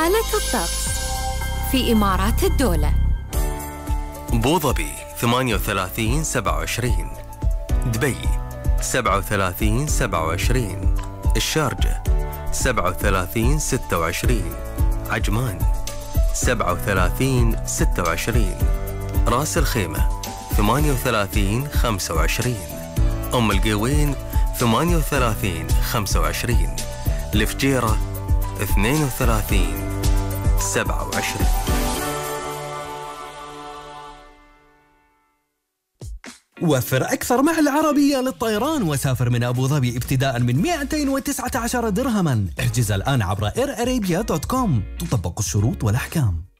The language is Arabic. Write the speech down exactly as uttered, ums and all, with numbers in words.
حالة الطقس في إمارات الدولة: أبو ظبي ثمانية وثلاثين سبعة وعشرين، دبي سبعة وثلاثين سبعة وعشرين، الشارجة سبعة وثلاثين ستة وعشرين، عجمان سبعة وثلاثين ستة وعشرين، راس الخيمة ثمانية وثلاثين خمسة وعشرين، أم القوين ثمانية وثلاثين خمسة وعشرين، الفجيرة اثنين وثلاثين سبعة وعشرين. وفر أكثر مع العربية للطيران وسافر من أبو ظبي ابتداء من مئتين وتسعة عشر درهما. احجز الآن عبر اير ارابيا دوت كوم. تطبق الشروط والأحكام.